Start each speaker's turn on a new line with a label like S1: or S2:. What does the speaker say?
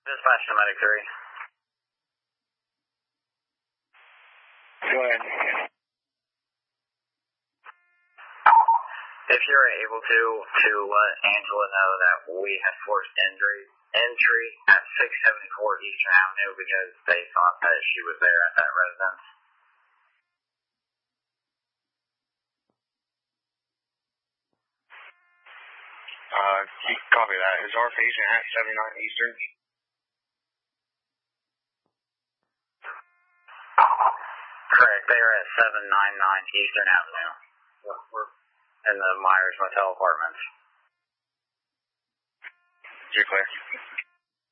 S1: Dispatch to Medic 3.
S2: Go ahead.
S1: If you're able to let Angela know that we had forced entry at 674 Eastern Avenue because they thought that she was there at that residence.
S2: Copy that. Is our patient at 79 Eastern?
S1: Correct. They are at 799 Eastern Avenue. We're in the Myers Motel Apartments.
S2: You're clear.